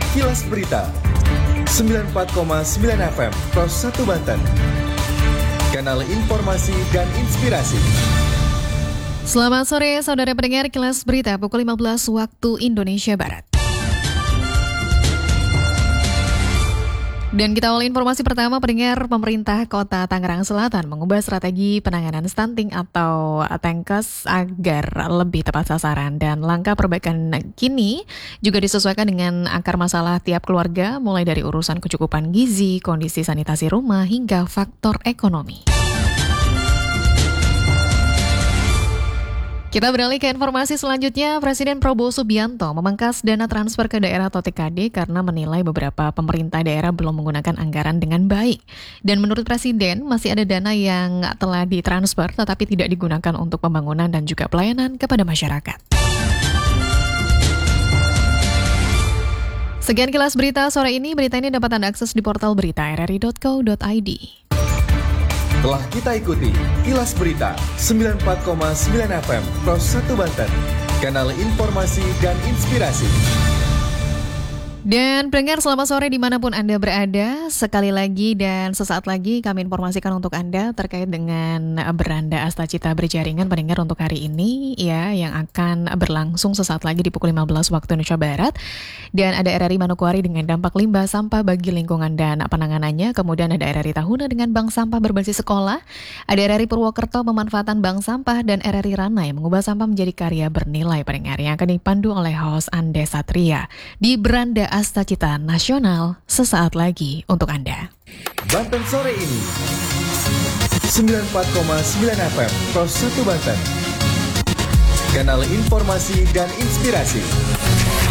Kilas Berita 94,9 FM Pros 1 Banten. Kanal informasi dan inspirasi. Selamat sore saudara pendengar Kilas Berita pukul 15 waktu Indonesia Barat. Dan kita awali informasi pertama, pendengar. Pemerintah Kota Tangerang Selatan mengubah strategi penanganan stunting atau TENKES agar lebih tepat sasaran, dan langkah perbaikan kini juga disesuaikan dengan akar masalah tiap keluarga, mulai dari urusan kecukupan gizi, kondisi sanitasi rumah, hingga faktor ekonomi. Kita beralih ke informasi selanjutnya. Presiden Prabowo Subianto memangkas dana transfer ke daerah atau TKD karena menilai beberapa pemerintah daerah belum menggunakan anggaran dengan baik. Dan menurut Presiden, masih ada dana yang telah ditransfer tetapi tidak digunakan untuk pembangunan dan juga pelayanan kepada masyarakat. Sekian Kilas Berita sore ini. Berita ini dapat Anda akses di portal berita rri.co.id. Telah kita ikuti Kilas Berita 94,9 FM Pros 1 Banten. Kanal informasi dan inspirasi. Dan pendengar, selamat sore dimanapun Anda berada. Sekali lagi dan sesaat lagi kami informasikan untuk Anda terkait dengan Beranda Astacita Berjaringan, pendengar, untuk hari ini ya, yang akan berlangsung sesaat lagi di pukul 15 waktu Indonesia Barat. Dan ada RRI Manokwari dengan dampak limbah sampah bagi lingkungan dan penanganannya. Kemudian ada RRI Tahuna dengan bank sampah berbasis sekolah. Ada RRI Purwokerto pemanfaatan bank sampah, dan RRI Ranai mengubah sampah menjadi karya bernilai, pendengar, yang akan dipandu oleh host Ande Satria di Beranda Astacita Nasional sesaat lagi untuk Anda. Banten sore ini 94,9 FM Pros 1 Banten. Kanal informasi dan inspirasi.